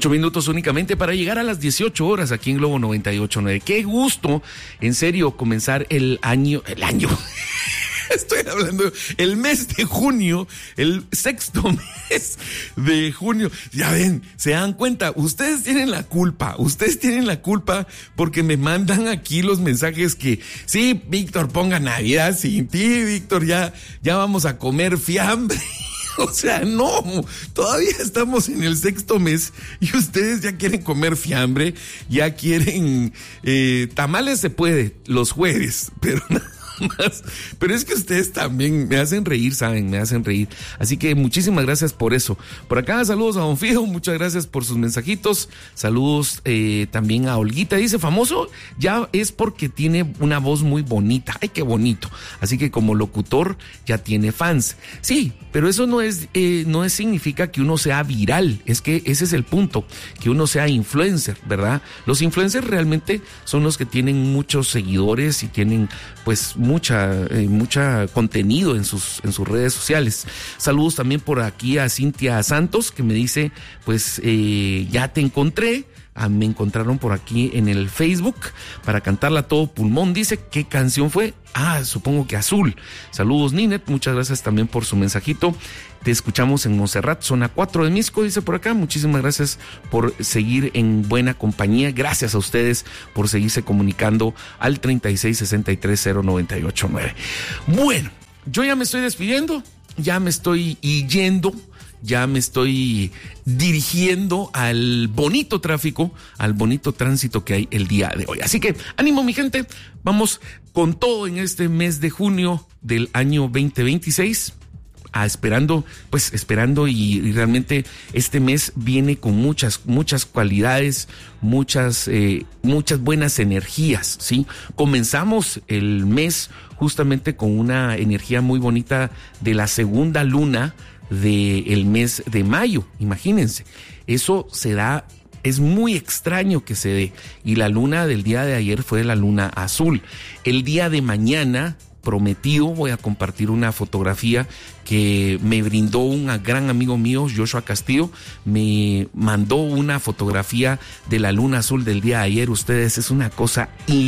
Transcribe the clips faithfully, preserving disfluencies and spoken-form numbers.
Ocho minutos únicamente para llegar a las dieciocho horas aquí en Globo noventa y ocho punto nueve. Qué gusto, en serio, comenzar el año, el año... Estoy hablando, el mes de junio, el sexto mes de junio. Ya ven, se dan cuenta, ustedes tienen la culpa, ustedes tienen la culpa porque me mandan aquí los mensajes que, sí, Víctor, ponga Navidad sin ti, Víctor, ya, ya vamos a comer fiambre. O sea, no, todavía estamos en el sexto mes y ustedes ya quieren comer fiambre, ya quieren, eh, tamales se puede los jueves, pero nada más. Pero es que ustedes también me hacen reír, saben, me hacen reír. Así que muchísimas gracias por eso. Por acá, saludos a Don Fijo, muchas gracias por sus mensajitos. Saludos eh, también a Olguita. Dice, famoso ya es porque tiene una voz muy bonita. Ay, qué bonito. Así que como locutor ya tiene fans. Sí, pero eso no es, eh, no es significa que uno sea viral. Es que ese es el punto, que uno sea influencer, ¿verdad? Los influencers realmente son los que tienen muchos seguidores y tienen, pues, mucha, eh, mucha contenido en sus, en sus redes sociales. Saludos también por aquí a Cintia Santos, que me dice, pues, eh, ya te encontré. Ah, me encontraron por aquí en el Facebook para cantarla a todo pulmón. Dice, ¿qué canción fue? Ah, supongo que Azul. Saludos, Ninet, muchas gracias también por su mensajito. Te escuchamos en Monserrat, zona cuatro de Misco, dice por acá. Muchísimas gracias por seguir en buena compañía. Gracias a ustedes por seguirse comunicando al treinta y seis sesenta y tres cero noventa y ocho nueve. Bueno, yo ya me estoy despidiendo, ya me estoy yendo. Ya me estoy dirigiendo al bonito tráfico, al bonito tránsito que hay el día de hoy. Así que ánimo, mi gente, vamos con todo en este mes de junio del año veinte veintiséis. Ah, esperando, pues esperando y, y realmente este mes viene con muchas, muchas cualidades, muchas, eh, muchas buenas energías, ¿sí? Comenzamos el mes justamente con una energía muy bonita de la segunda luna del mes de mayo, imagínense, eso se da, es muy extraño que se dé, y la luna del día de ayer fue la luna azul. El día de mañana, prometido, voy a compartir una fotografía que me brindó un gran amigo mío, Joshua Castillo, me mandó una fotografía de la luna azul del día de ayer. Ustedes, es una cosa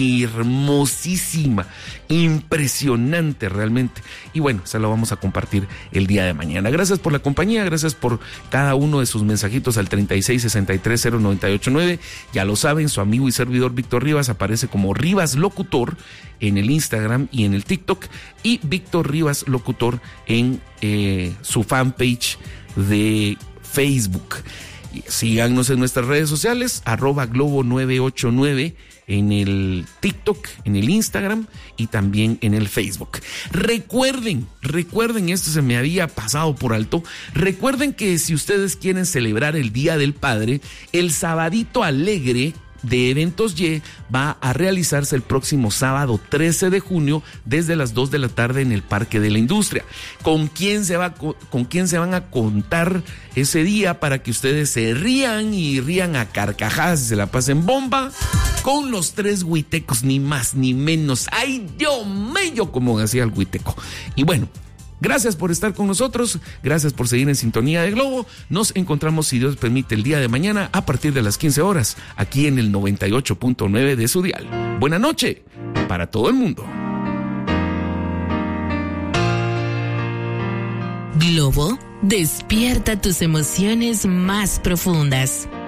hermosísima, impresionante realmente. Y bueno, se lo vamos a compartir el día de mañana. Gracias por la compañía, gracias por cada uno de sus mensajitos al treinta y seis sesenta y tres cero noventa y ocho nueve. Ya lo saben, su amigo y servidor Víctor Rivas aparece como Rivas Locutor en el Instagram y en el TikTok, y Víctor Rivas Locutor en eh, su fanpage de Facebook. Síganos en nuestras redes sociales, arroba Globo nueve ocho nueve en el TikTok, en el Instagram y también en el Facebook. Recuerden, recuerden, esto se me había pasado por alto, recuerden que si ustedes quieren celebrar el Día del Padre, el Sabadito Alegre de Eventos Y va a realizarse el próximo sábado trece de junio desde las dos de la tarde en el Parque de la Industria. ¿Con quién se va, con quién se van a contar ese día para que ustedes se rían y rían a carcajadas y se la pasen bomba? Con los tres huitecos, ni más ni menos. ¡Ay, Dios mío! Como decía el huiteco. Y bueno, gracias por estar con nosotros, gracias por seguir en sintonía de Globo. Nos encontramos, si Dios permite, el día de mañana a partir de las quince horas, aquí en el noventa y ocho punto nueve de su dial. Buena noche para todo el mundo. Globo despierta tus emociones más profundas.